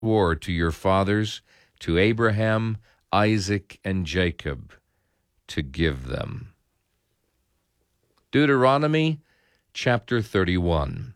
swore to your fathers, to Abraham, Isaac, and Jacob, to give them. Deuteronomy chapter 31.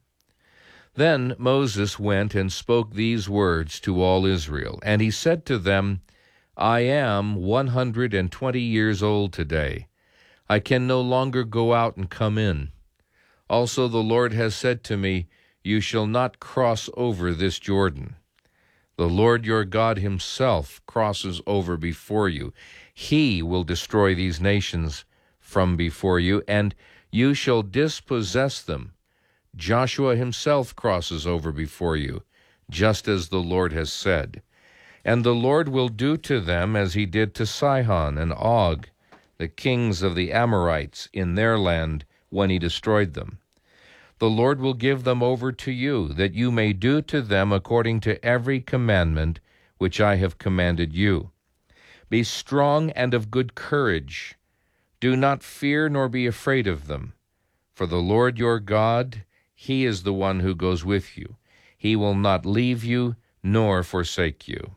Then Moses went and spoke these words to all Israel, and he said to them, I am 120 years old today. I can no longer go out and come in. Also the Lord has said to me, You shall not cross over this Jordan. The Lord your God himself crosses over before you. He will destroy these nations from before you, and you shall dispossess them. Joshua himself crosses over before you, just as the Lord has said. And the Lord will do to them as he did to Sihon and Og, the kings of the Amorites in their land, when he destroyed them. The Lord will give them over to you, that you may do to them according to every commandment which I have commanded you. Be strong and of good courage. Do not fear nor be afraid of them. For the Lord your God, he is the one who goes with you. He will not leave you nor forsake you.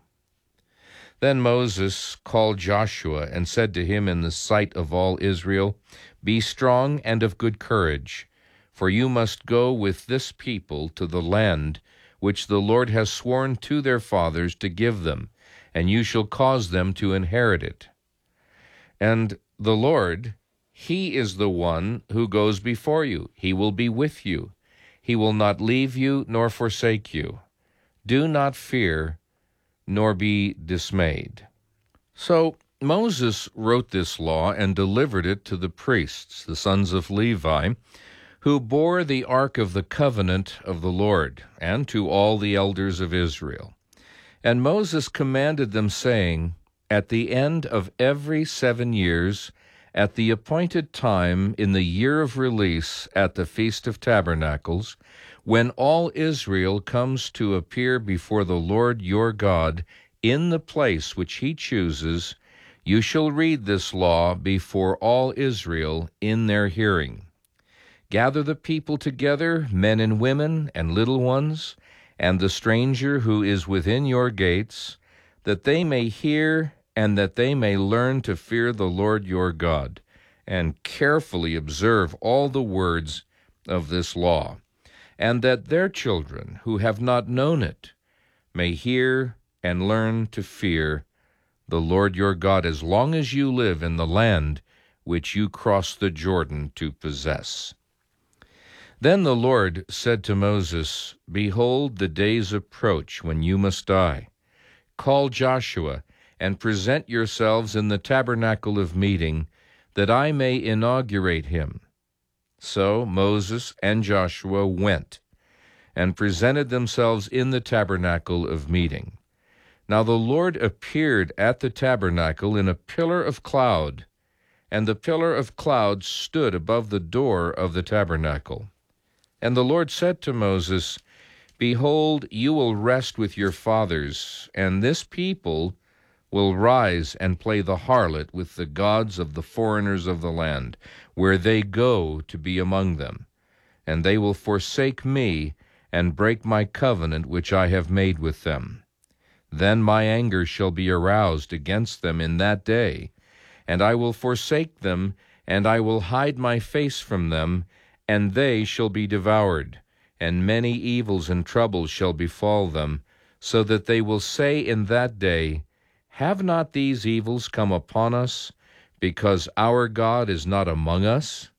Then Moses called Joshua and said to him in the sight of all Israel, Be strong and of good courage, for you must go with this people to the land which the Lord has sworn to their fathers to give them, and you shall cause them to inherit it. And the Lord, he is the one who goes before you. He will be with you. He will not leave you nor forsake you. Do not fear, nor be dismayed. So Moses wrote this law and delivered it to the priests, the sons of Levi, who bore the ark of the covenant of the Lord, and to all the elders of Israel. And Moses commanded them, saying, At the end of every 7 years, at the appointed time in the year of release at the Feast of Tabernacles, when all Israel comes to appear before the Lord your God in the place which he chooses, you shall read this law before all Israel in their hearing. Gather the people together, men and women and little ones, and the stranger who is within your gates, that they may hear and that they may learn to fear the Lord your God, and carefully observe all the words of this law, and that their children who have not known it may hear and learn to fear the Lord your God as long as you live in the land which you cross the Jordan to possess. Then the Lord said to Moses, Behold, the days approach when you must die. Call Joshua, and present yourselves in the tabernacle of meeting, that I may inaugurate him. So Moses and Joshua went, and presented themselves in the tabernacle of meeting. Now the Lord appeared at the tabernacle in a pillar of cloud, and the pillar of cloud stood above the door of the tabernacle. And the Lord said to Moses, Behold, you will rest with your fathers, and this people will rise and play the harlot with the gods of the foreigners of the land, where they go to be among them. And they will forsake me and break my covenant which I have made with them. Then my anger shall be aroused against them in that day, and I will forsake them, and I will hide my face from them, and they shall be devoured, and many evils and troubles shall befall them, so that they will say in that day, Have not these evils come upon us, because our God is not among us?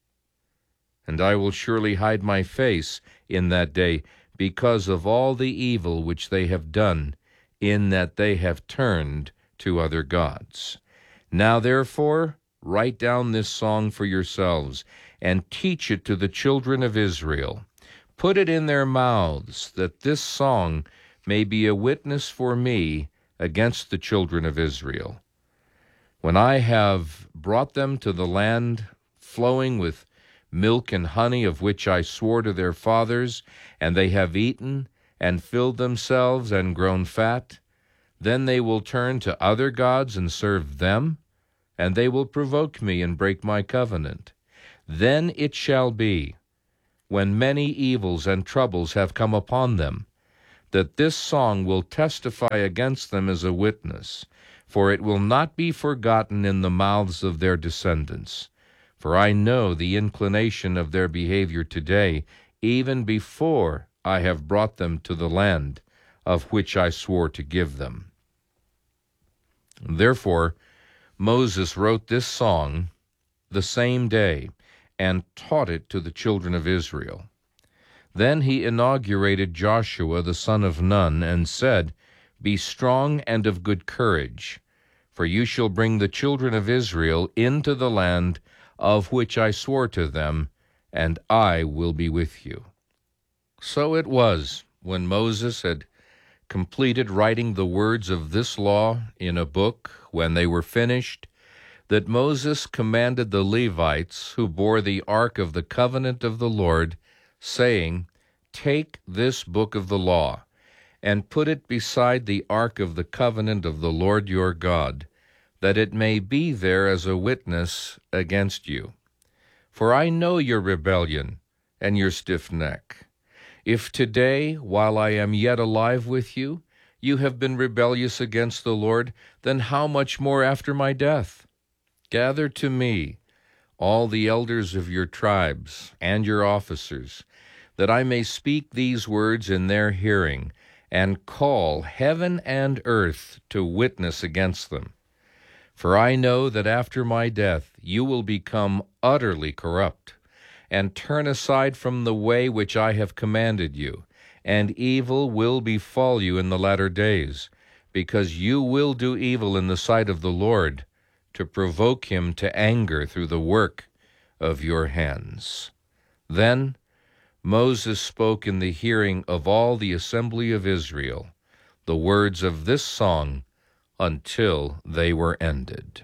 And I will surely hide my face in that day, because of all the evil which they have done, in that they have turned to other gods. Now therefore, write down this song for yourselves, and teach it to the children of Israel. Put it in their mouths, that this song may be a witness for me against the children of Israel. When I have brought them to the land flowing with milk and honey, of which I swore to their fathers, and they have eaten and filled themselves and grown fat, then they will turn to other gods and serve them, and they will provoke me and break my covenant. Then it shall be, when many evils and troubles have come upon them, that this song will testify against them as a witness, for it will not be forgotten in the mouths of their descendants. For I know the inclination of their behavior today, even before I have brought them to the land of which I swore to give them." Therefore Moses wrote this song the same day and taught it to the children of Israel. Then he inaugurated Joshua the son of Nun and said, "Be strong and of good courage, for you shall bring the children of Israel into the land of which I swore to them, and I will be with you." So it was, when Moses had completed writing the words of this law in a book, when they were finished, that Moses commanded the Levites who bore the ark of the covenant of the Lord, saying, "Take this book of the law, and put it beside the ark of the covenant of the Lord your God, that it may be there as a witness against you. For I know your rebellion and your stiff neck. If today, while I am yet alive with you, you have been rebellious against the Lord, then how much more after my death? Gather to me all the elders of your tribes and your officers, that I may speak these words in their hearing, and call heaven and earth to witness against them. For I know that after my death you will become utterly corrupt, and turn aside from the way which I have commanded you, and evil will befall you in the latter days, because you will do evil in the sight of the Lord, to provoke him to anger through the work of your hands." Then Moses spoke in the hearing of all the assembly of Israel the words of this song until they were ended.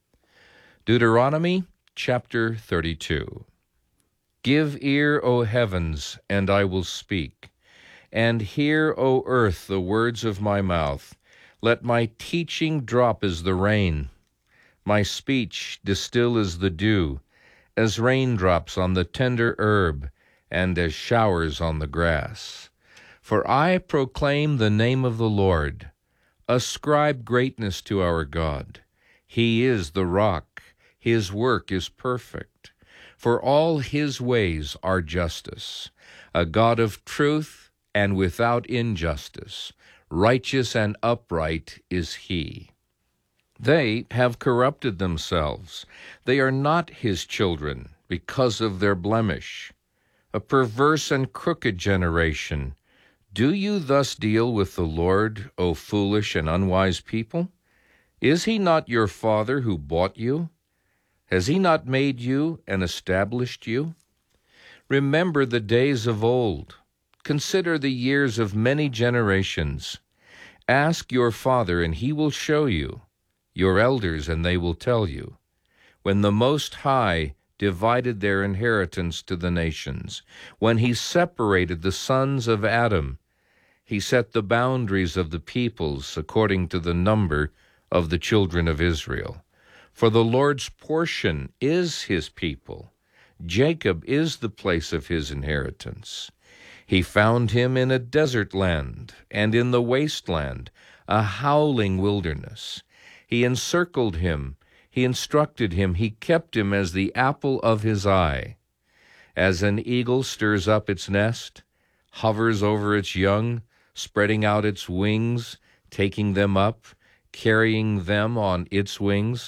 Deuteronomy chapter 32. Give ear, O heavens, and I will speak, and hear, O earth, the words of my mouth. Let my teaching drop as the rain, my speech distill as the dew, as raindrops on the tender herb, and as showers on the grass. For I proclaim the name of the Lord. Ascribe greatness to our God. He is the rock. His work is perfect. For all his ways are justice, a God of truth and without injustice. Righteous and upright is he. They have corrupted themselves. They are not his children because of their blemish. A perverse and crooked generation. Do you thus deal with the Lord, O foolish and unwise people? Is he not your father who bought you? Has he not made you and established you? Remember the days of old. Consider the years of many generations. Ask your father, and he will show you, your elders, and they will tell you. When the Most High divided their inheritance to the nations, when he separated the sons of Adam, he set the boundaries of the peoples according to the number of the children of Israel. For the Lord's portion is his people. Jacob is the place of his inheritance. He found him in a desert land, and in the wasteland, a howling wilderness. He encircled him, he instructed him, he kept him as the apple of his eye. As an eagle stirs up its nest, hovers over its young, spreading out its wings, taking them up, carrying them on its wings,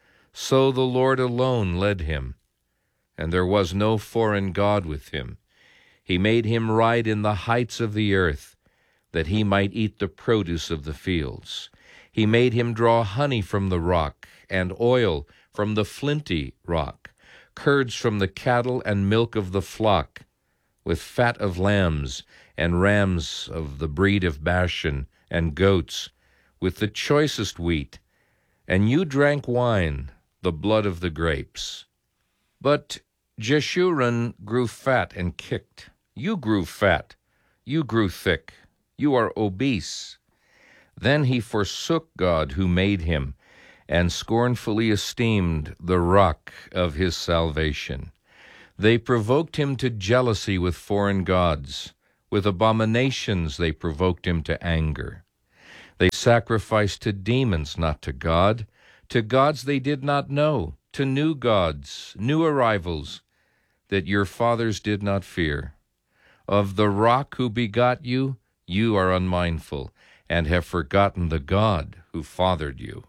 so the Lord alone led him, and there was no foreign God with him. He made him ride in the heights of the earth, that he might eat the produce of the fields. He made him draw honey from the rock, and oil from the flinty rock, curds from the cattle and milk of the flock, with fat of lambs and rams of the breed of Bashan, and goats, with the choicest wheat. And you drank wine, the blood of the grapes. But Jeshurun grew fat and kicked. You grew fat, you grew thick, you are obese. Then he forsook God who made him, and scornfully esteemed the rock of his salvation. They provoked him to jealousy with foreign gods, With abominations they provoked him to anger. They sacrificed to demons, not to God, to gods they did not know, to new gods, new arrivals, that your fathers did not fear. Of the rock who begot you, you are unmindful, and have forgotten the God who fathered you.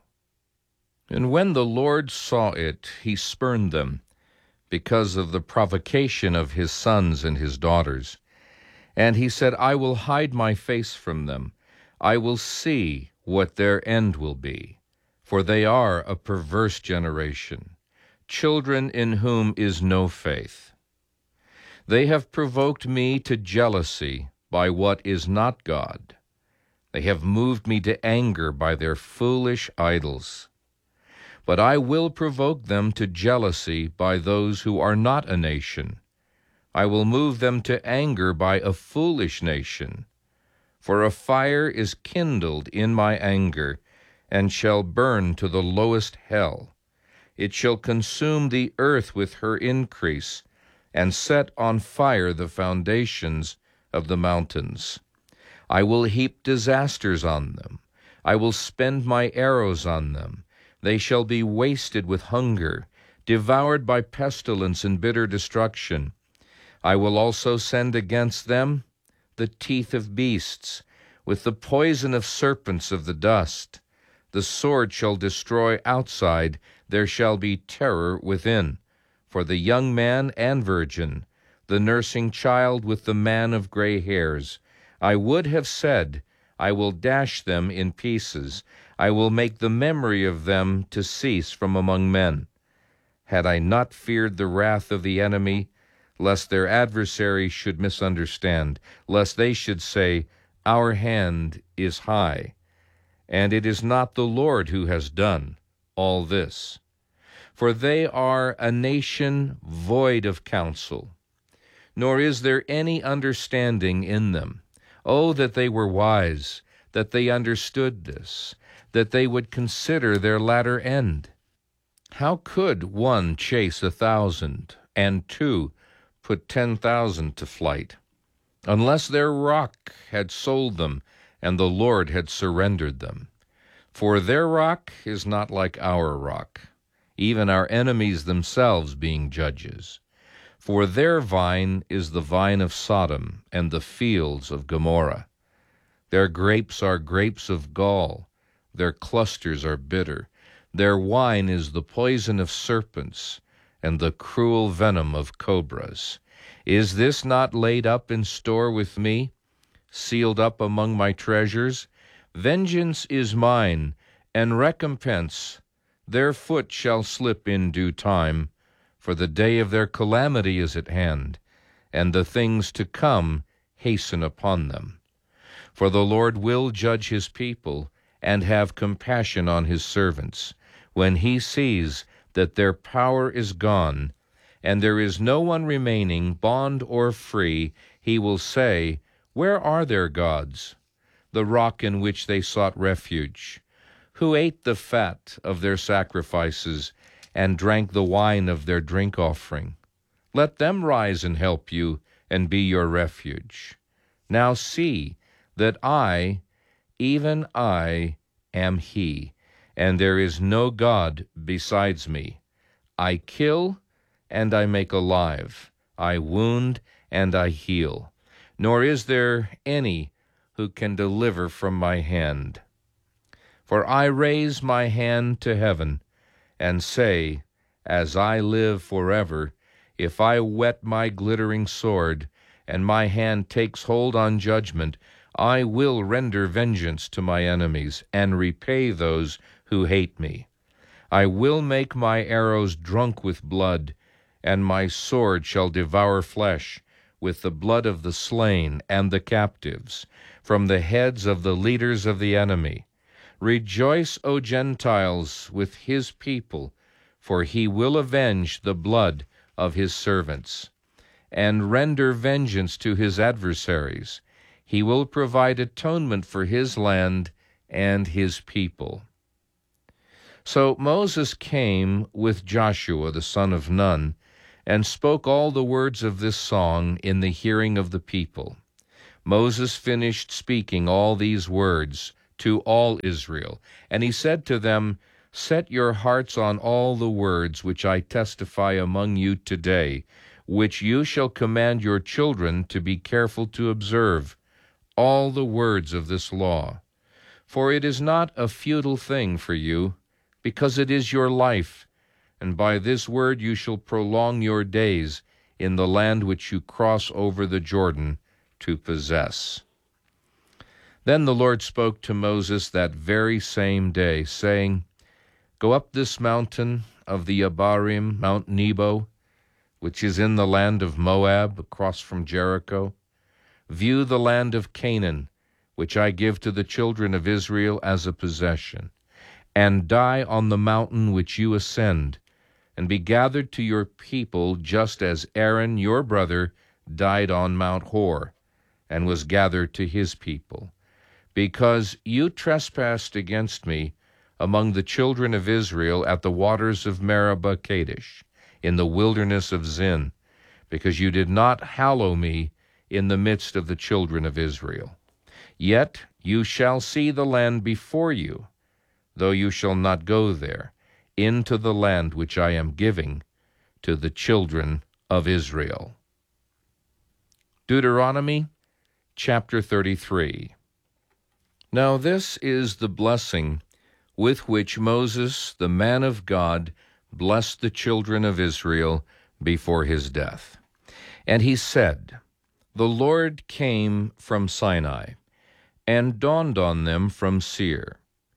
And when the Lord saw it, he spurned them, because of the provocation of his sons and his daughters. And he said, I will hide my face from them. I will see what their end will be. For they are a perverse generation, children in whom is no faith. They have provoked me to jealousy by what is not God. They have moved me to anger by their foolish idols. But I will provoke them to jealousy by those who are not a nation. I will move them to anger by a foolish nation. For a fire is kindled in my anger, and shall burn to the lowest hell. It shall consume the earth with her increase, and set on fire the foundations of the mountains. I will heap disasters on them. I will spend my arrows on them. They shall be wasted with hunger, devoured by pestilence and bitter destruction. I will also send against them the teeth of beasts, with the poison of serpents of the dust. The sword shall destroy outside, there shall be terror within. For the young man and virgin, the nursing child with the man of gray hairs, I would have said, I will dash them in pieces. I will make the memory of them to cease from among men. Had I not feared the wrath of the enemy, lest their adversaries should misunderstand, lest they should say, Our hand is high, and it is not the Lord who has done all this. For they are a nation void of counsel, nor is there any understanding in them. Oh, that they were wise, that they understood this, that they would consider their latter end. How could one chase 1,000, and two put 10,000 to flight, unless their rock had sold them, and the Lord had surrendered them? For their rock is not like our rock, even our enemies themselves being judges. For their vine is the vine of Sodom, and the fields of Gomorrah. Their grapes are grapes of gall, their clusters are bitter. Their wine is the poison of serpents, and the cruel venom of cobras. Is this not laid up in store with me, sealed up among my treasures? Vengeance is mine, and recompense. Their foot shall slip in due time, for the day of their calamity is at hand, and the things to come hasten upon them. For the Lord will judge his people, and have compassion on his servants, when he sees that their power is gone, and there is no one remaining, bond or free. He will say, Where are their gods, the rock in which they sought refuge? Who ate the fat of their sacrifices, and drank the wine of their drink offering? Let them rise and help you, and be your refuge. Now see that I, even I, am he, and there is no God besides me. I kill, and I make alive. I wound, and I heal. Nor is there any who can deliver from my hand. For I raise my hand to heaven, and say, As I live forever, if I whet my glittering sword, and my hand takes hold on judgment, I will render vengeance to my enemies, and repay those who hate me. I will make my arrows drunk with blood, and my sword shall devour flesh, with the blood of the slain and the captives, from the heads of the leaders of the enemy. Rejoice, O Gentiles, with his people, for he will avenge the blood of his servants, and render vengeance to his adversaries. He will provide atonement for his land and his people. So Moses came with Joshua the son of Nun, and spoke all the words of this song in the hearing of the people. Moses finished speaking all these words to all Israel, and he said to them, "Set your hearts on all the words which I testify among you today, which you shall command your children to be careful to observe, all the words of this law. For it is not a futile thing for you, because it is your life, and by this word you shall prolong your days in the land which you cross over the Jordan to possess." Then the Lord spoke to Moses that very same day, saying, "Go up this mountain of the Abarim, Mount Nebo, which is in the land of Moab, across from Jericho. View the land of Canaan, which I give to the children of Israel as a possession, and die on the mountain which you ascend, and be gathered to your people just as Aaron your brother died on Mount Hor, and was gathered to his people. Because you trespassed against me among the children of Israel at the waters of Meribah Kadesh, in the wilderness of Zin, because you did not hallow me in the midst of the children of Israel. Yet you shall see the land before you, though you shall not go there, into the land which I am giving to the children of Israel." Deuteronomy chapter 33. Now this is the blessing with which Moses, the man of God, blessed the children of Israel before his death. And he said, "The Lord came from Sinai, and dawned on them from Seir.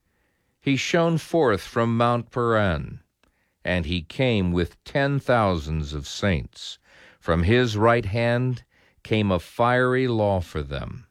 He shone forth from Mount Paran, and he came with 10,000s of saints. From his right hand came a fiery law for them.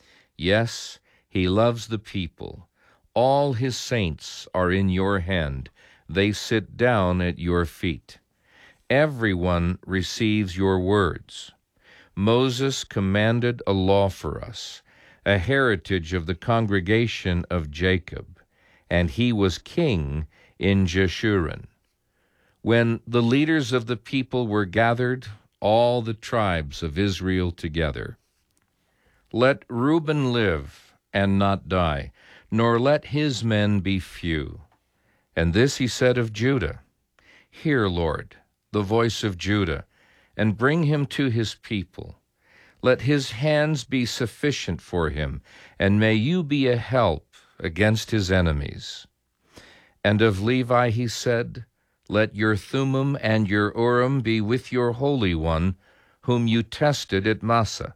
Yes, he loves the people. All his saints are in your hand. They sit down at your feet. Everyone receives your words. Moses commanded a law for us, a heritage of the congregation of Jacob, and he was king in Jeshurun. When the leaders of the people were gathered, all the tribes of Israel together. Let Reuben live and not die, nor let his men be few. And this he said of Judah, Hear, Lord, the voice of Judah, and bring him to his people. Let his hands be sufficient for him, and may you be a help against his enemies. And of Levi he said, Let your Thummim and your Urim be with your Holy One, whom you tested at Massah,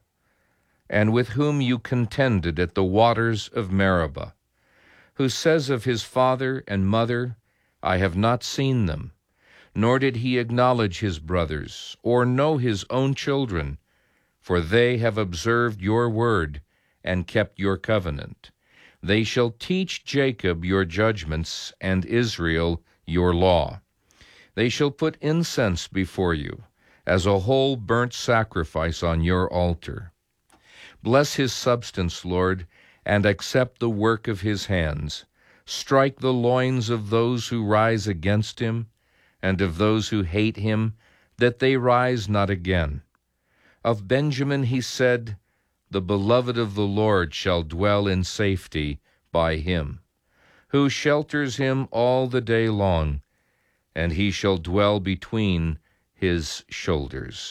and with whom you contended at the waters of Meribah, who says of his father and mother, I have not seen them, nor did he acknowledge his brothers, or know his own children, for they have observed your word and kept your covenant. They shall teach Jacob your judgments, and Israel your law. They shall put incense before you, as a whole burnt sacrifice on your altar. Bless his substance, Lord, and accept the work of his hands. Strike the loins of those who rise against him, and of those who hate him, that they rise not again. Of Benjamin he said, The beloved of the Lord shall dwell in safety by him, who shelters him all the day long, and he shall dwell between his shoulders.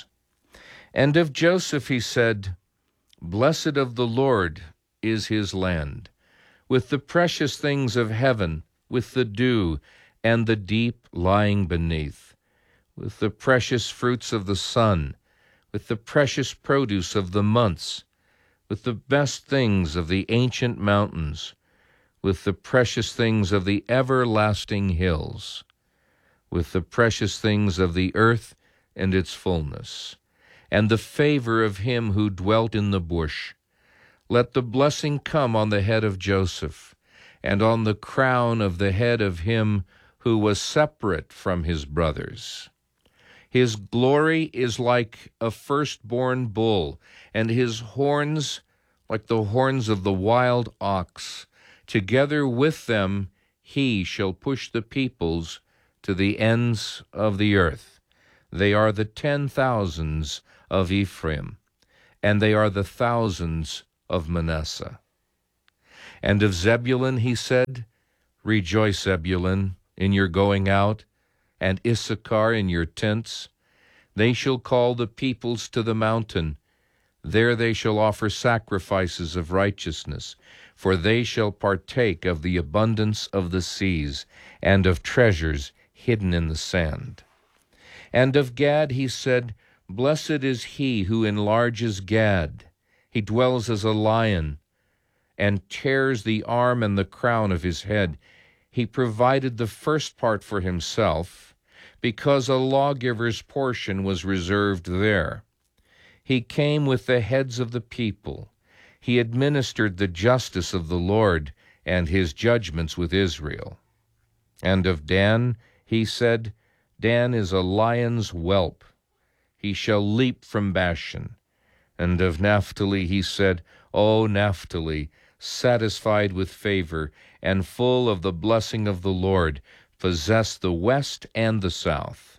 And of Joseph he said, Blessed of the Lord is his land, with the precious things of heaven, with the dew and the deep lying beneath, with the precious fruits of the sun, with the precious produce of the months, with the best things of the ancient mountains, with the precious things of the everlasting hills, with the precious things of the earth and its fullness, and the favor of him who dwelt in the bush. Let the blessing come on the head of Joseph, and on the crown of the head of him who was separate from his brothers. His glory is like a firstborn bull, and his horns like the horns of the wild ox. Together with them he shall push the peoples to the ends of the earth. They are the 10,000s of Ephraim. and they are the thousands of Manasseh. And of Zebulun he said, Rejoice, Zebulun, in your going out, and Issachar in your tents. They shall call the peoples to the mountain. There they shall offer sacrifices of righteousness, for they shall partake of the abundance of the seas, and of treasures hidden in the sand. And of Gad he said, Blessed is he who enlarges Gad. He dwells as a lion, and tears the arm and the crown of his head. He provided the first part for himself, because a lawgiver's portion was reserved there. He came with the heads of the people. He administered the justice of the Lord and his judgments with Israel. And of Dan he said, Dan is a lion's whelp. He shall leap from Bashan. And of Naphtali he said, O Naphtali, satisfied with favor, and full of the blessing of the Lord, possess the west and the south.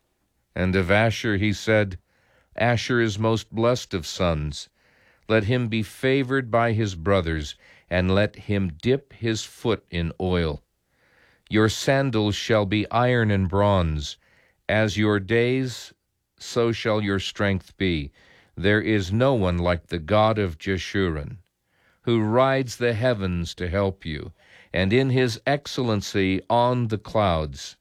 And of Asher he said, Asher is most blessed of sons. Let him be favored by his brothers, and let him dip his foot in oil. Your sandals shall be iron and bronze. As your days, so shall your strength be. There is no one like the God of Jeshurun, who rides the heavens to help you, and in his excellency on the clouds.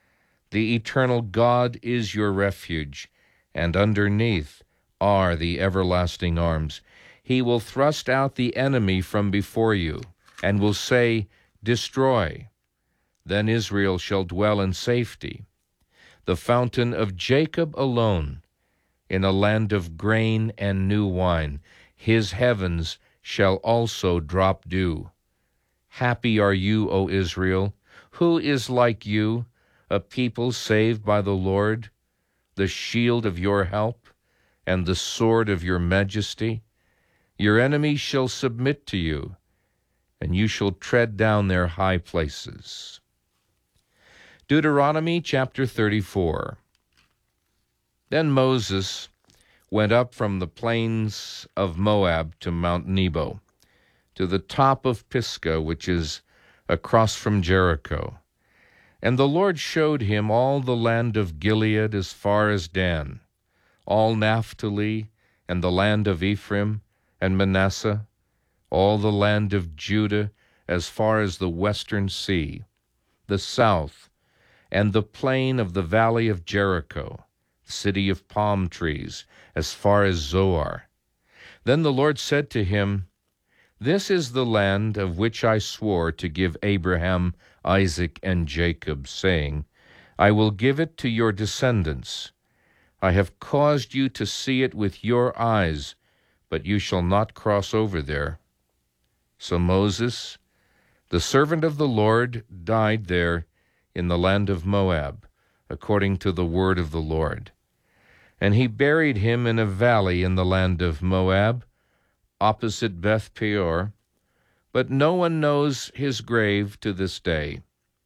The eternal God is your refuge, and underneath are the everlasting arms. He will thrust out the enemy from before you, and will say, Destroy. Then Israel shall dwell in safety. The fountain of Jacob alone, in a land of grain and new wine, his heavens shall also drop dew. Happy are you, O Israel! Who is like you, a people saved by the Lord, the shield of your help, and the sword of your majesty? Your enemies shall submit to you, and you shall tread down their high places. Deuteronomy chapter 34. Then Moses went up from the plains of Moab to Mount Nebo, to the top of Pisgah, which is across from Jericho. And the Lord showed him all the land of Gilead as far as Dan, all Naphtali, and the land of Ephraim and Manasseh, all the land of Judah as far as the western sea, the south, and the plain of the valley of Jericho, the city of palm trees, as far as Zoar. Then the Lord said to him, This is the land of which I swore to give Abraham, Isaac, and Jacob, saying, I will give it to your descendants. I have caused you to see it with your eyes, but you shall not cross over there. So Moses, the servant of the Lord, died there in the land of Moab, according to the word of the Lord. And he buried him in a valley in the land of Moab, opposite Beth Peor, but no one knows his grave to this day.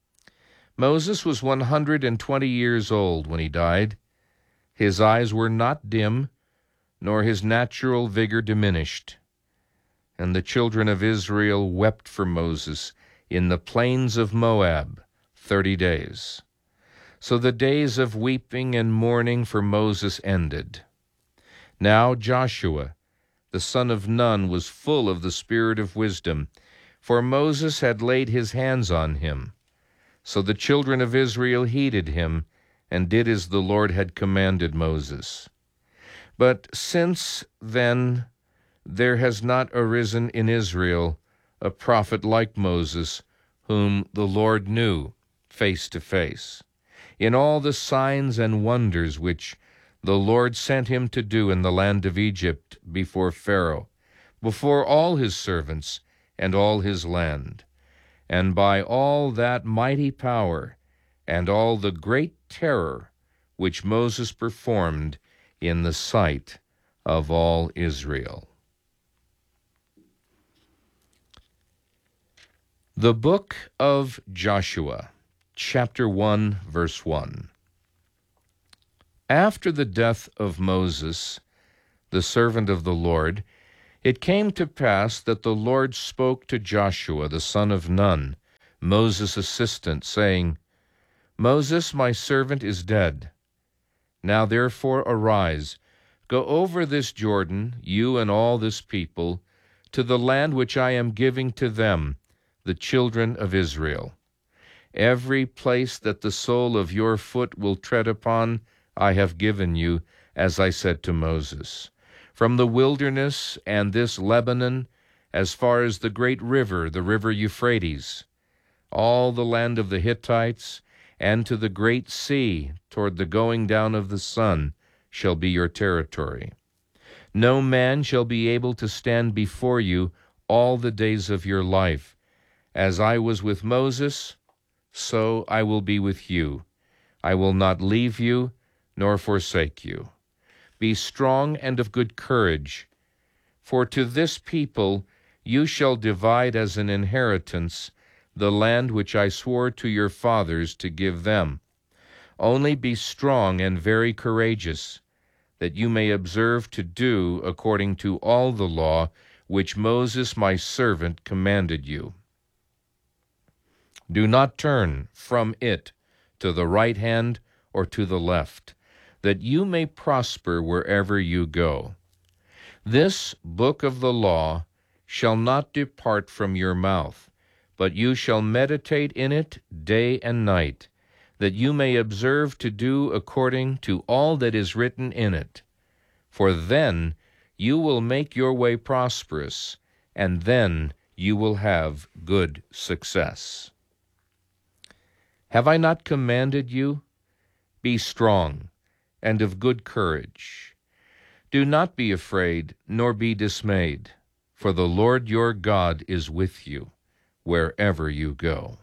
Moses was 120 years old when he died. His eyes were not dim, nor his natural vigor diminished. And the children of Israel wept for Moses in the plains of Moab 30 days. So the days of weeping and mourning for Moses ended. Now Joshua, the son of Nun, was full of the spirit of wisdom, for Moses had laid his hands on him. So the children of Israel heeded him, and did as the Lord had commanded Moses. But since then there has not arisen in Israel a prophet like Moses, whom the Lord knew face to face, in all the signs and wonders which the Lord sent him to do in the land of Egypt before Pharaoh, before all his servants and all his land, and by all that mighty power and all the great terror which Moses performed in the sight of all Israel. The Book of Joshua, chapter 1, verse 1. After the death of Moses, the servant of the Lord, it came to pass that the Lord spoke to Joshua the son of Nun, Moses' assistant, saying, Moses, my servant, is dead. Now therefore arise, go over this Jordan, you and all this people, to the land which I am giving to them, the children of Israel. Every place that the sole of your foot will tread upon, I have given you, as I said to Moses. From the wilderness and this Lebanon, as far as the great river, the river Euphrates, all the land of the Hittites, and to the great sea, toward the going down of the sun, shall be your territory. No man shall be able to stand before you all the days of your life. As I was with Moses, so I will be with you. I will not leave you, nor forsake you. Be strong and of good courage, for to this people you shall divide as an inheritance the land which I swore to your fathers to give them. Only be strong and very courageous, that you may observe to do according to all the law which Moses my servant commanded you. Do not turn from it to the right hand or to the left, that you may prosper wherever you go. This book of the law shall not depart from your mouth, but you shall meditate in it day and night, that you may observe to do according to all that is written in it. For then you will make your way prosperous, and then you will have good success. Have I not commanded you? Be strong and of good courage. Do not be afraid, nor be dismayed, for the Lord your God is with you wherever you go.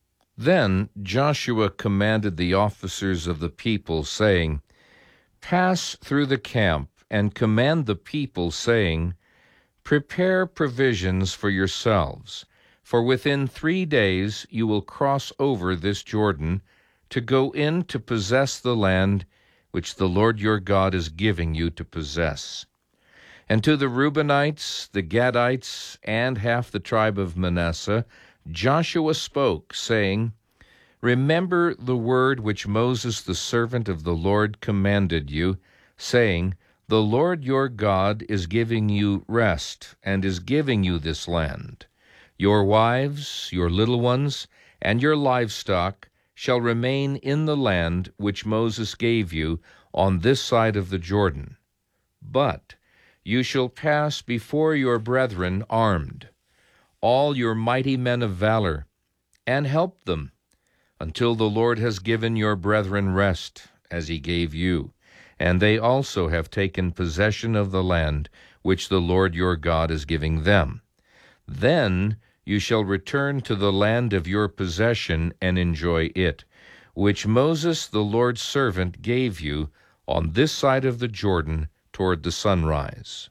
Then Joshua commanded the officers of the people, saying, Pass through the camp and command the people, saying, Prepare provisions for yourselves, for within 3 days you will cross over this Jordan to go in to possess the land which the Lord your God is giving you to possess. And to the Reubenites, the Gadites, and half the tribe of Manasseh, Joshua spoke, saying, Remember the word which Moses the servant of the Lord commanded you, saying, The Lord your God is giving you rest, and is giving you this land. Your wives, your little ones, and your livestock shall remain in the land which Moses gave you on this side of the Jordan. But you shall pass before your brethren armed, all your mighty men of valor, and help them, until the Lord has given your brethren rest, as he gave you, and they also have taken possession of the land which the Lord your God is giving them. Then you shall return to the land of your possession and enjoy it, which Moses the Lord's servant gave you on this side of the Jordan toward the sunrise.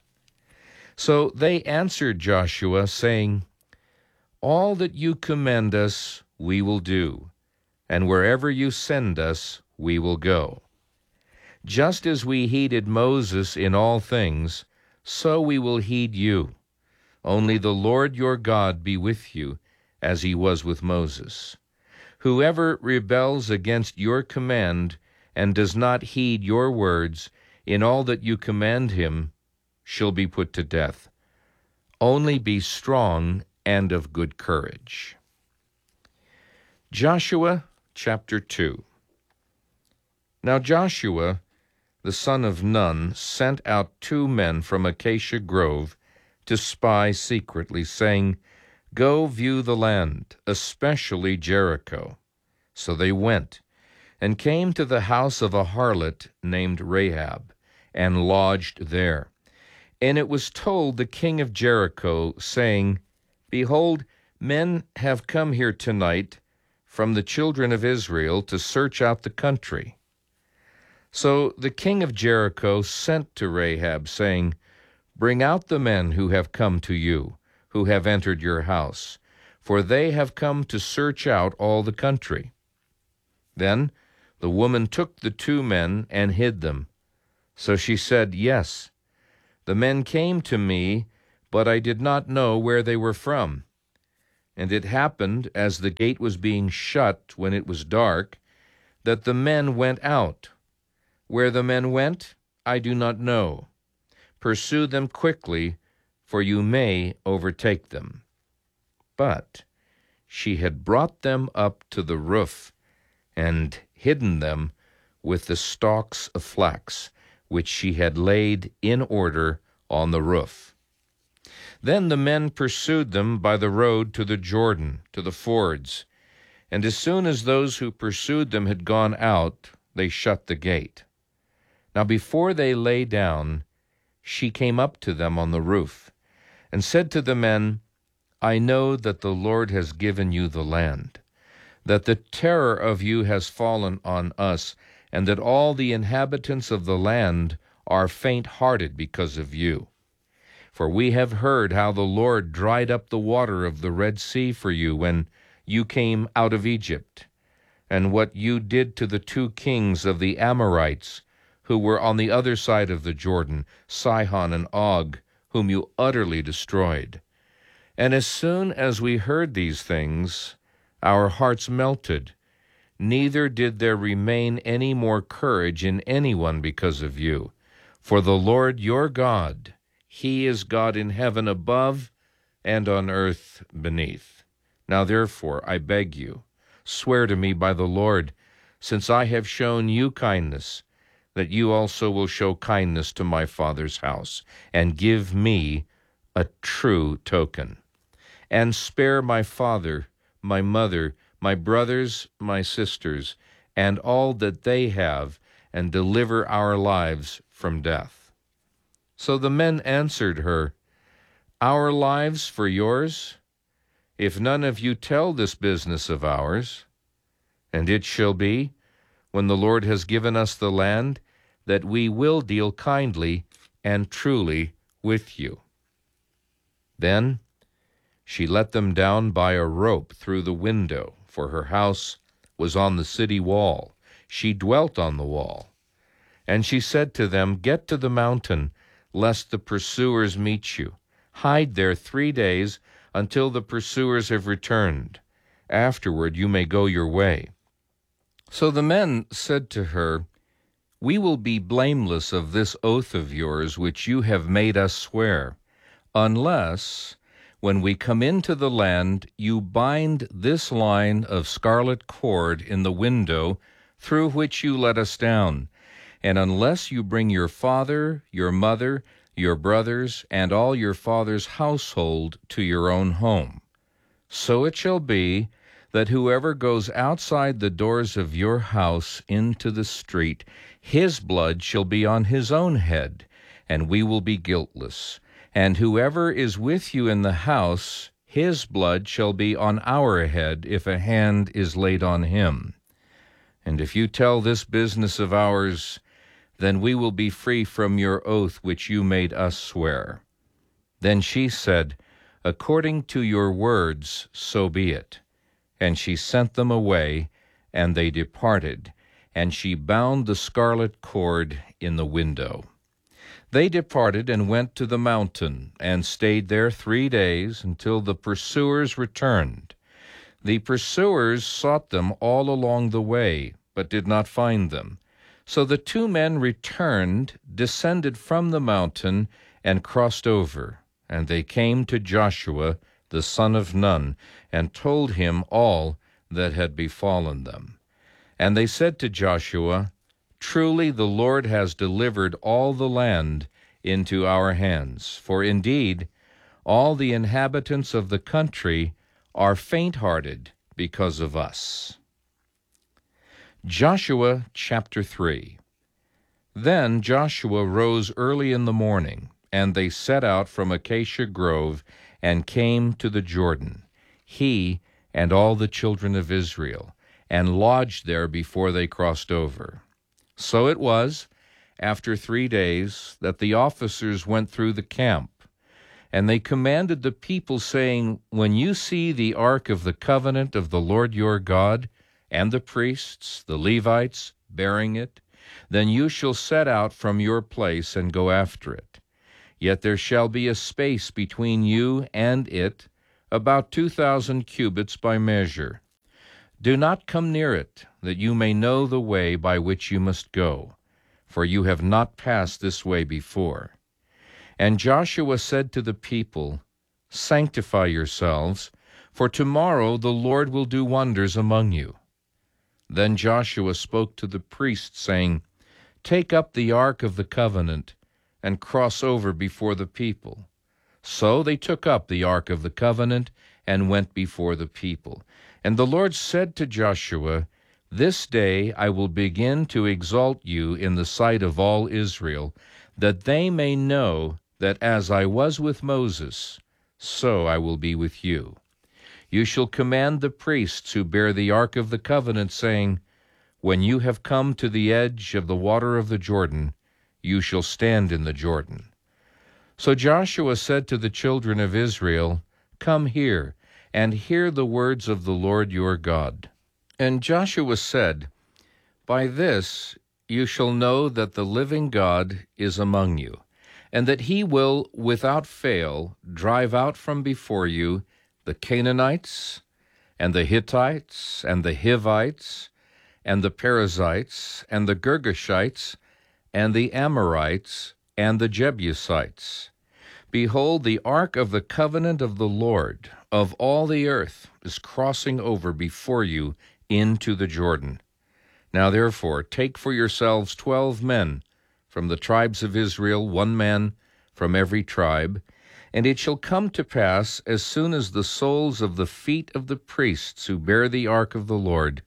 So they answered Joshua, saying, All that you command us we will do, and wherever you send us we will go. Just as we heeded Moses in all things, so we will heed you. Only the Lord your God be with you, as he was with Moses. Whoever rebels against your command and does not heed your words in all that you command him shall be put to death. Only be strong and of good courage. Joshua chapter 2. Now Joshua, the son of Nun, sent out 2 men from Acacia Grove to spy secretly, saying, Go view the land, especially Jericho. So they went, and came to the house of a harlot named Rahab, and lodged there. And it was told the king of Jericho, saying, Behold, men have come here tonight from the children of Israel to search out the country. So the king of Jericho sent to Rahab, saying, Bring out the men who have come to you, who have entered your house, for they have come to search out all the country. Then the woman took the 2 men and hid them. So she said, Yes, The men came to me, but I did not know where they were from. And it happened, as the gate was being shut when it was dark, that the men went out. Where the men went, I do not know. Pursue them quickly, for you may overtake them." But she had brought them up to the roof and hidden them with the stalks of flax, which she had laid in order on the roof. Then the men pursued them by the road to the Jordan, to the fords. And as soon as those who pursued them had gone out, they shut the gate. Now before they lay down, she came up to them on the roof, and said to the men, "I know that the Lord has given you the land, that the terror of you has fallen on us, and that all the inhabitants of the land are faint-hearted because of you. For we have heard how the Lord dried up the water of the Red Sea for you when you came out of Egypt, and what you did to the 2 kings of the Amorites, who were on the other side of the Jordan, Sihon and Og, whom you utterly destroyed. And as soon as we heard these things, our hearts melted, neither did there remain any more courage in anyone because of you. For the Lord your God, He is God in heaven above and on earth beneath. Now therefore, I beg you, swear to me by the Lord, since I have shown you kindness, that you also will show kindness to my father's house, and give me a true token. And spare my father, my mother, my brothers, my sisters, and all that they have, and deliver our lives from death." So the men answered her, "Our lives for yours? If none of you tell this business of ours. And it shall be, when the Lord has given us the land, that we will deal kindly and truly with you." Then she let them down by a rope through the window, for her house was on the city wall. She dwelt on the wall. And she said to them, "Get to the mountain, lest the pursuers meet you. Hide there 3 days until the pursuers have returned. Afterward you may go your way." So the men said to her, "We will be blameless of this oath of yours which you have made us swear, unless, when we come into the land, you bind this line of scarlet cord in the window through which you let us down, and unless you bring your father, your mother, your brothers, and all your father's household to your own home. So it shall be that whoever goes outside the doors of your house into the street, his blood shall be on his own head, and we will be guiltless. And whoever is with you in the house, his blood shall be on our head if a hand is laid on him. And if you tell this business of ours, then we will be free from your oath which you made us swear." Then she said, "According to your words, so be it." And she sent them away, and they departed, and she bound the scarlet cord in the window. They departed and went to the mountain, and stayed there 3 days, until the pursuers returned. The pursuers sought them all along the way, but did not find them. So the 2 men returned, descended from the mountain, and crossed over. And they came to Joshua, the son of Nun, and told him all that had befallen them. And they said to Joshua, "Truly the Lord has delivered all the land into our hands. For indeed, all the inhabitants of the country are faint-hearted because of us." Joshua chapter 3. Then Joshua rose early in the morning, and they set out from Acacia Grove and came to the Jordan, he and all the children of Israel, and lodged there before they crossed over. So it was, after 3 days, that the officers went through the camp, and they commanded the people, saying, "When you see the ark of the covenant of the Lord your God, and the priests, the Levites, bearing it, then you shall set out from your place and go after it. Yet there shall be a space between you and it, about 2,000 cubits by measure. Do not come near it, that you may know the way by which you must go, for you have not passed this way before. And Joshua said to the people, Sanctify yourselves, for tomorrow the Lord will do wonders among you. Then Joshua spoke to the priests, saying, Take up the ark of the covenant, and cross over before the people. So they took up the ark of the covenant, and went before the people. And the Lord said to Joshua, This day I will begin to exalt you in the sight of all Israel, that they may know that as I was with Moses, so I will be with you. You shall command the priests who bear the ark of the covenant, saying, When you have come to the edge of the water of the Jordan, you shall stand in the Jordan. So Joshua said to the children of Israel, Come here, and hear the words of the Lord your God. And Joshua said, By this you shall know that the living God is among you, and that he will without fail drive out from before you the Canaanites, and the Hittites, and the Hivites, and the Perizzites, and the Girgashites, and the Amorites, and the Jebusites. Behold, the ark of the covenant of the Lord of all the earth is crossing over before you into the Jordan. Now therefore take for yourselves 12 men from the tribes of Israel, 1 man from every tribe. And it shall come to pass, as soon as the soles of the feet of the priests who bear the ark of the Lord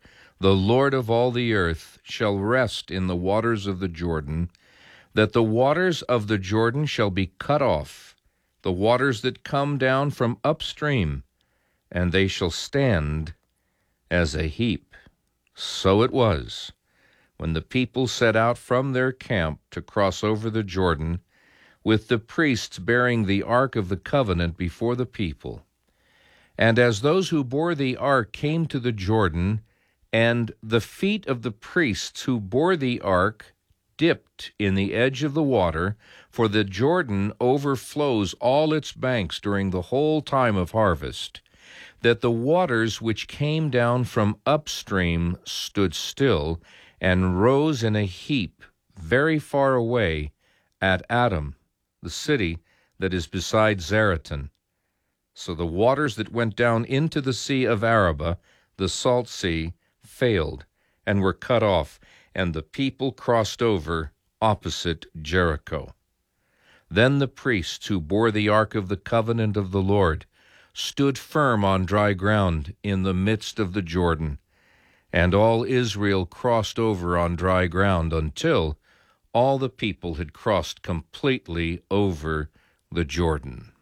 of all the earth, shall rest in the waters of the Jordan, that the waters of the Jordan shall be cut off, the waters that come down from upstream, and they shall stand as a heap. So it was, when the people set out from their camp to cross over the Jordan, with the priests bearing the ark of the covenant before the people. And as those who bore the ark came to the Jordan, and the feet of the priests who bore the ark dipped in the edge of the water, for the Jordan overflows all its banks during the whole time of harvest, that the waters which came down from upstream stood still, and rose in a heap very far away at Adam, the city that is beside Zaretan. So the waters that went down into the sea of Arabah, the salt sea, failed and were cut off, and the people crossed over opposite Jericho. Then the priests who bore the ark of the covenant of the Lord stood firm on dry ground in the midst of the Jordan, and all Israel crossed over on dry ground until all the people had crossed completely over the Jordan.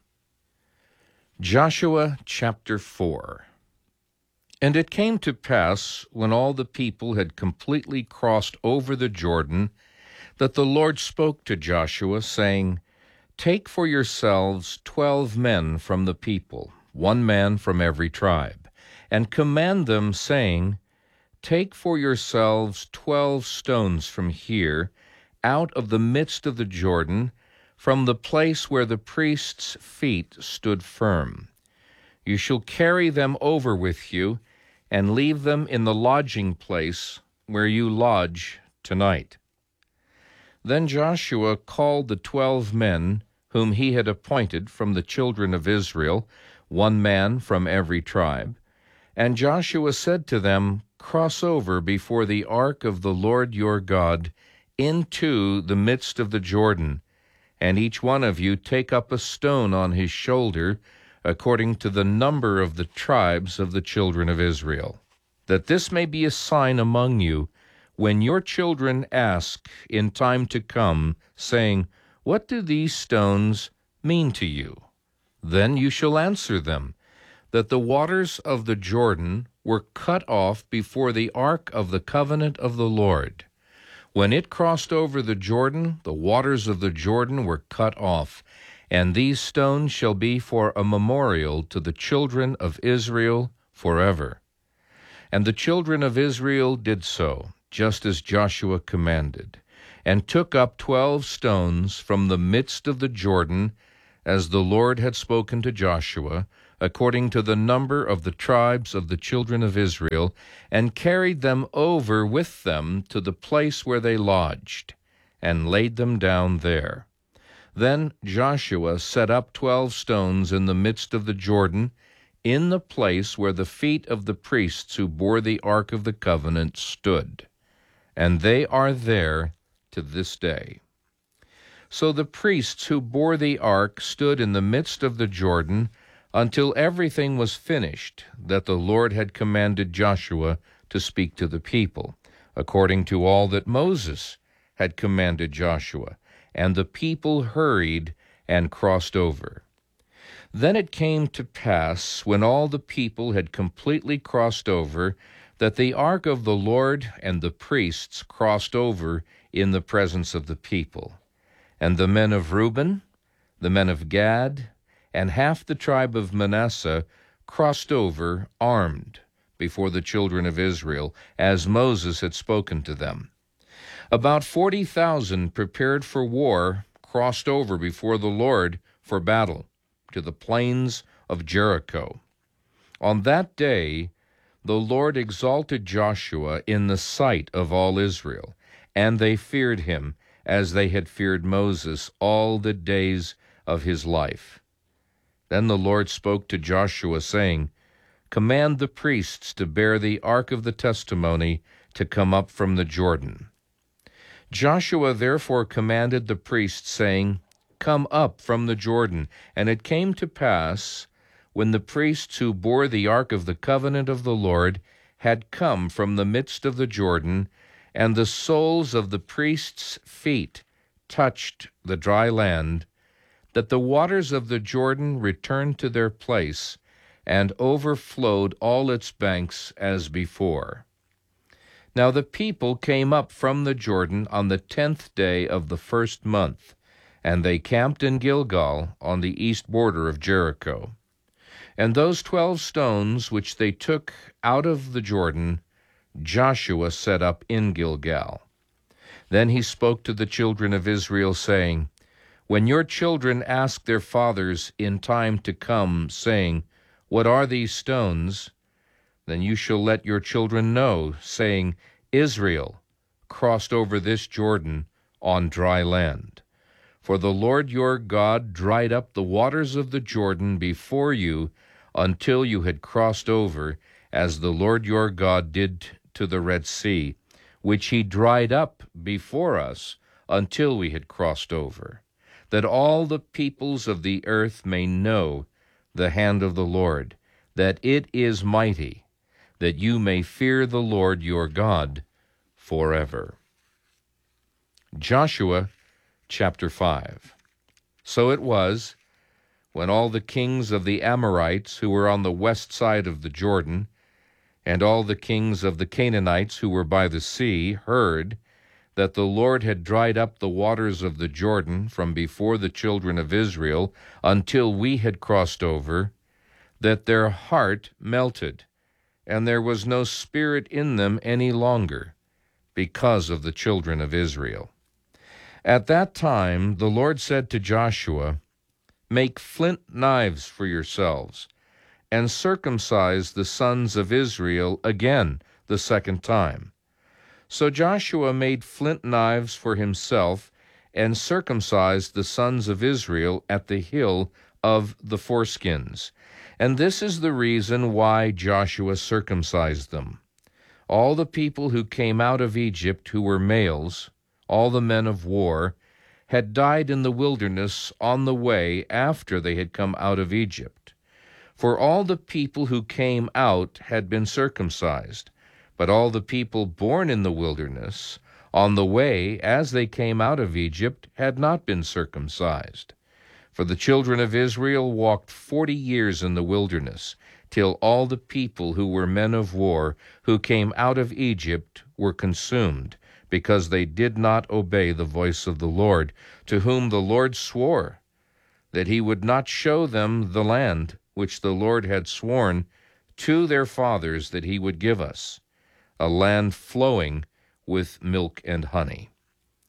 Joshua chapter 4. And it came to pass, when all the people had completely crossed over the Jordan, that the Lord spoke to Joshua, saying, Take for yourselves 12 men from the people, 1 man from every tribe, and command them, saying, Take for yourselves 12 stones from here, out of the midst of the Jordan, from the place where the priest's feet stood firm. You shall carry them over with you, and leave them in the lodging place where you lodge tonight. Then Joshua called the 12 men whom he had appointed from the children of Israel, 1 man from every tribe. And Joshua said to them, Cross over before the ark of the Lord your God into the midst of the Jordan, and each one of you take up a stone on his shoulder, according to the number of the tribes of the children of Israel, that this may be a sign among you when your children ask in time to come, saying, What do these stones mean to you? Then you shall answer them, that the waters of the Jordan were cut off before the ark of the covenant of the Lord. When it crossed over the Jordan, the waters of the Jordan were cut off, and these stones shall be for a memorial to the children of Israel forever. And the children of Israel did so, just as Joshua commanded. and took up 12 stones from the midst of the Jordan, as the Lord had spoken to Joshua, according to the number of the tribes of the children of Israel, and carried them over with them to the place where they lodged, and laid them down there. Then Joshua set up 12 stones in the midst of the Jordan, in the place where the feet of the priests who bore the ark of the covenant stood. And they are there to this day. So the priests who bore the ark stood in the midst of the Jordan until everything was finished that the Lord had commanded Joshua to speak to the people, according to all that Moses had commanded Joshua. And the people hurried and crossed over. Then it came to pass, when all the people had completely crossed over, that the ark of the Lord and the priests crossed over in the presence of the people. And the men of Reuben, the men of Gad, and half the tribe of Manasseh crossed over armed before the children of Israel, as Moses had spoken to them. About 40,000 prepared for war crossed over before the Lord for battle to the plains of Jericho. On that day the Lord exalted Joshua in the sight of all Israel, and they feared him as they had feared Moses all the days of his life. Then the Lord spoke to Joshua, saying, "Command the priests to bear the ark of the testimony to come up from the Jordan." Joshua therefore commanded the priests, saying, "Come up from the Jordan." And it came to pass, when the priests who bore the ark of the covenant of the Lord had come from the midst of the Jordan, and the soles of the priests' feet touched the dry land, that the waters of the Jordan returned to their place, and overflowed all its banks as before. Now the people came up from the Jordan on the 10th day of the first month, and they camped in Gilgal on the east border of Jericho. And those 12 stones which they took out of the Jordan, Joshua set up in Gilgal. Then he spoke to the children of Israel, saying, "When your children ask their fathers in time to come, saying, 'What are these stones?' then you shall let your children know, saying, 'Israel crossed over this Jordan on dry land.' For the Lord your God dried up the waters of the Jordan before you until you had crossed over, as the Lord your God did to the Red Sea, which he dried up before us until we had crossed over, that all the peoples of the earth may know the hand of the Lord, that it is mighty, that you may fear the Lord your God forever." Joshua chapter 5. So it was, when all the kings of the Amorites who were on the west side of the Jordan, and all the kings of the Canaanites who were by the sea, heard that the Lord had dried up the waters of the Jordan from before the children of Israel until we had crossed over, that their heart melted, and there was no spirit in them any longer, because of the children of Israel. At that time the Lord said to Joshua, "Make flint knives for yourselves, and circumcise the sons of Israel again the second time." So Joshua made flint knives for himself, and circumcised the sons of Israel at the hill of the foreskins. And this is the reason why Joshua circumcised them. All the people who came out of Egypt who were males, all the men of war, had died in the wilderness on the way after they had come out of Egypt. For all the people who came out had been circumcised, but all the people born in the wilderness on the way as they came out of Egypt had not been circumcised. For the children of Israel walked 40 years in the wilderness, till all the people who were men of war who came out of Egypt were consumed, because they did not obey the voice of the Lord, to whom the Lord swore that he would not show them the land which the Lord had sworn to their fathers that he would give us, a land flowing with milk and honey.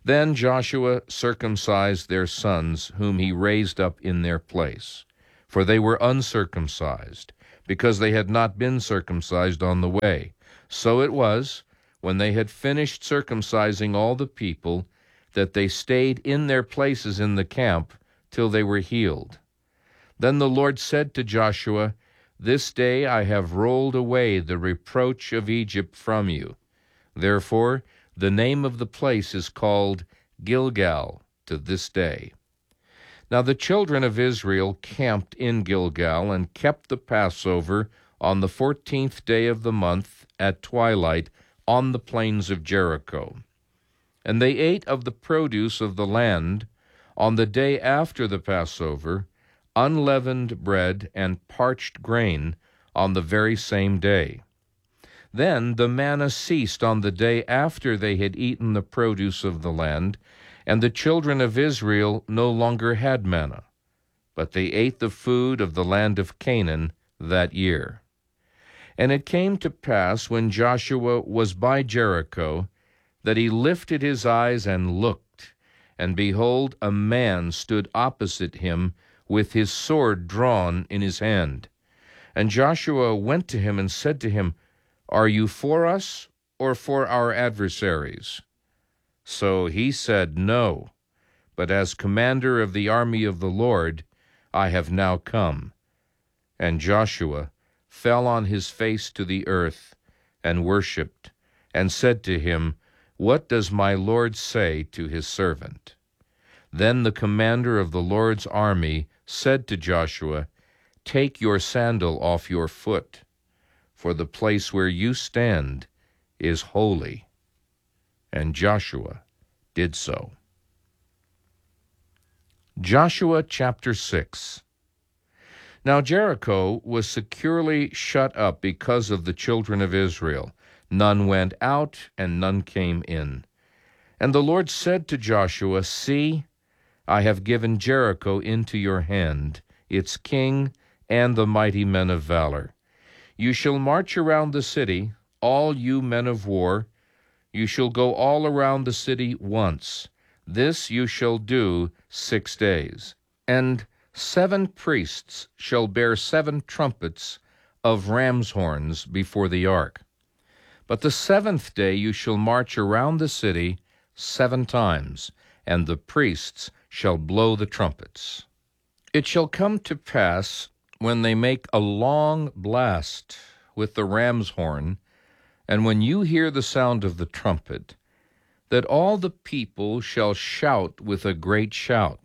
Then Joshua circumcised their sons, whom he raised up in their place, for they were uncircumcised, because they had not been circumcised on the way. So it was, when they had finished circumcising all the people, that they stayed in their places in the camp till they were healed. Then the Lord said to Joshua, "This day I have rolled away the reproach of Egypt from you." Therefore the name of the place is called Gilgal to this day. Now the children of Israel camped in Gilgal and kept the Passover on the 14th day of the month at twilight on the plains of Jericho. And they ate of the produce of the land on the day after the Passover, unleavened bread and parched grain on the very same day. Then the manna ceased on the day after they had eaten the produce of the land, and the children of Israel no longer had manna, but they ate the food of the land of Canaan that year. And it came to pass, when Joshua was by Jericho, that he lifted his eyes and looked, and behold, a man stood opposite him with his sword drawn in his hand. And Joshua went to him and said to him, "Are you for us or for our adversaries?" So he said, "No, but as commander of the army of the Lord I have now come." And Joshua fell on his face to the earth and worshipped, and said to him, "What does my Lord say to his servant?" Then the commander of the Lord's army said to Joshua, "Take your sandal off your foot, for the place where you stand is holy." And Joshua did so. Joshua chapter 6. Now Jericho was securely shut up because of the children of Israel. None went out, and none came in. And the Lord said to Joshua, "See, I have given Jericho into your hand, its king and the mighty men of valor. You shall march around the city, all you men of war. You shall go all around the city once. This you shall do 6 days. And 7 priests shall bear 7 trumpets of ram's horns before the ark. But the 7th day you shall march around the city 7 times, and the priests shall blow the trumpets. It shall come to pass, when they make a long blast with the ram's horn, and when you hear the sound of the trumpet, that all the people shall shout with a great shout.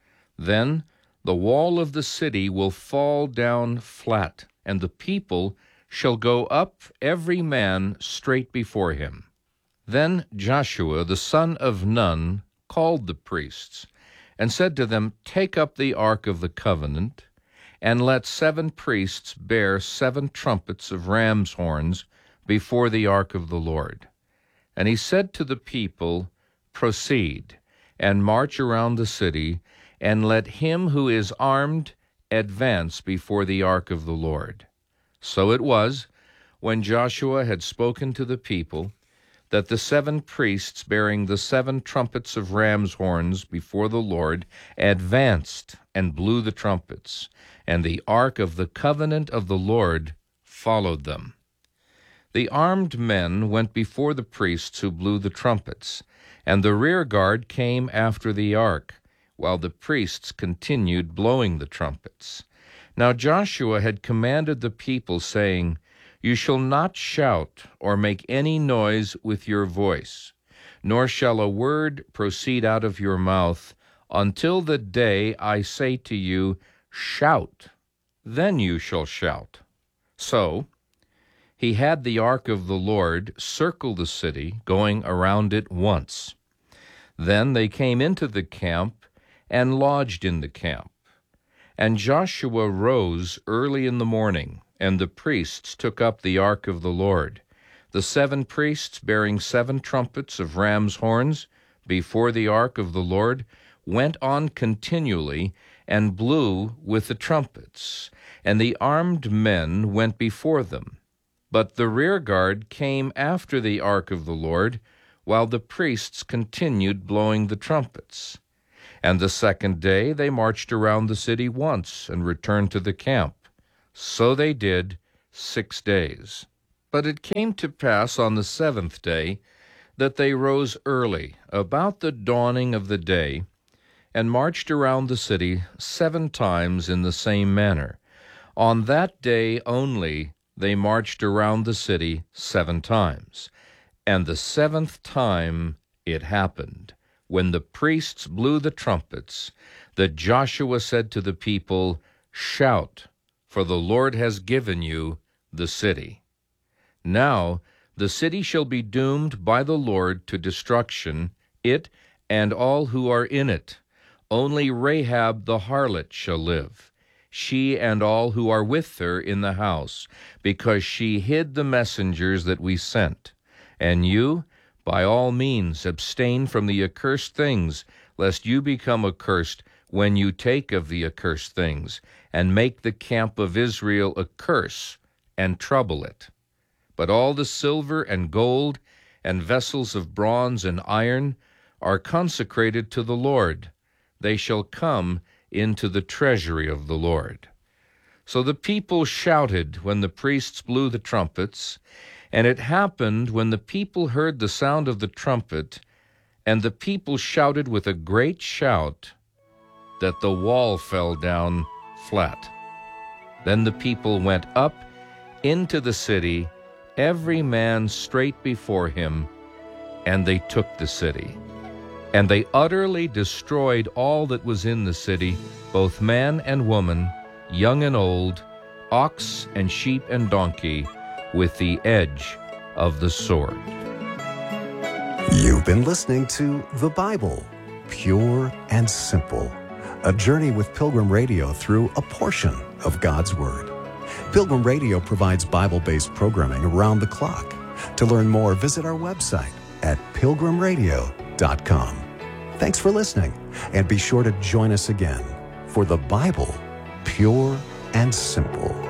Then the wall of the city will fall down flat, and the people shall go up every man straight before him. Then Joshua the son of Nun called the priests, and said to them, "Take up the ark of the covenant, and let 7 priests bear 7 trumpets of ram's horns before the ark of the Lord." And he said to the people, "Proceed, and march around the city, and let him who is armed advance before the ark of the Lord." So it was, when Joshua had spoken to the people, that the 7 priests bearing the 7 trumpets of ram's horns before the Lord advanced and blew the trumpets, and the ark of the covenant of the Lord followed them. The armed men went before the priests who blew the trumpets, and the rear guard came after the ark, while the priests continued blowing the trumpets. Now Joshua had commanded the people, saying, "You shall not shout or make any noise with your voice, nor shall a word proceed out of your mouth until the day I say to you, 'Shout,' then you shall shout." So he had the ark of the Lord circle the city, going around it once. Then they came into the camp and lodged in the camp. And Joshua rose early in the morning, and the priests took up the ark of the Lord, the 7 priests bearing 7 trumpets of ram's horns before the ark of the Lord went on continually and blew with the trumpets, and the armed men went before them. But the rear guard came after the ark of the Lord, while the priests continued blowing the trumpets. And the second day they marched around the city once and returned to the camp. So they did 6 days. But it came to pass on the seventh day that they rose early, about the dawning of the day, and marched around the city 7 times in the same manner. On that day only they marched around the city 7 times. And the 7th time it happened, when the priests blew the trumpets, that Joshua said to the people, "Shout, for the Lord has given you the city. Now the city shall be doomed by the Lord to destruction, it and all who are in it. Only Rahab the harlot shall live, she and all who are with her in the house, because she hid the messengers that we sent. And you, by all means, abstain from the accursed things, lest you become accursed when you take of the accursed things, and make the camp of Israel a curse, and trouble it. But all the silver and gold, and vessels of bronze and iron, are consecrated to the Lord. They shall come into the treasury of the Lord." So the people shouted when the priests blew the trumpets, and it happened when the people heard the sound of the trumpet, and the people shouted with a great shout, that the wall fell down flat. Then the people went up into the city, every man straight before him, and they took the city. And they utterly destroyed all that was in the city, both man and woman, young and old, ox and sheep and donkey, with the edge of the sword. You've been listening to The Bible, Pure and Simple, a journey with Pilgrim Radio through a portion of God's Word. Pilgrim Radio provides Bible-based programming around the clock. To learn more, visit our website at pilgrimradio.com. Thanks for listening, and be sure to join us again for The Bible, Pure and Simple.